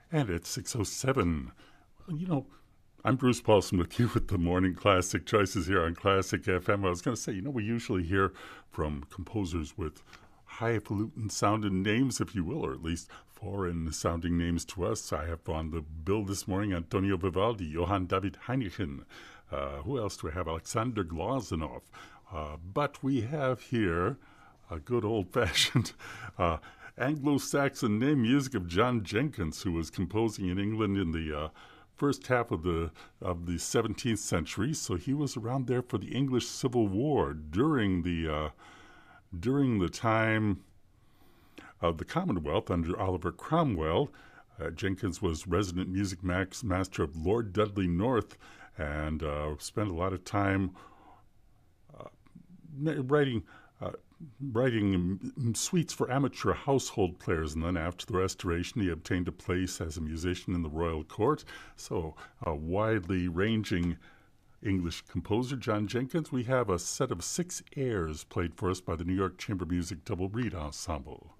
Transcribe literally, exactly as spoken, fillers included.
And it's six oh seven. You know, I'm Bruce Paulson with you with the Morning Classic Choices here on Classic F M. I was going to say, you know, we usually hear from composers with highfalutin sounding names, if you will, or at least foreign sounding names to us. I have on the bill this morning Antonio Vivaldi, Johann David Heineken. Uh, who else do we have? Alexander Glazunov. Uh, but we have here a good old-fashioned uh, Anglo-Saxon name, music of John Jenkins, who was composing in England in the uh, first half of the of the seventeenth century. So he was around there for the English Civil War during the uh, during the time of the Commonwealth under Oliver Cromwell. Uh, Jenkins was resident music max master of Lord Dudley North and uh, spent a lot of time uh, writing uh, writing suites for amateur household players. And then after the Restoration, he obtained a place as a musician in the royal court. So a widely ranging English composer, John Jenkins. We have a set of six airs played for us by the New York Chamber Music Double Reed Ensemble.